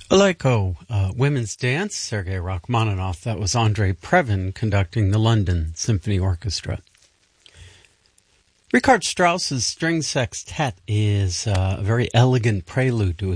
Aleko, Women's Dance, Sergei Rachmaninoff. That was Andrei Previn conducting the London Symphony Orchestra. Richard Strauss's string sextet is a very elegant prelude to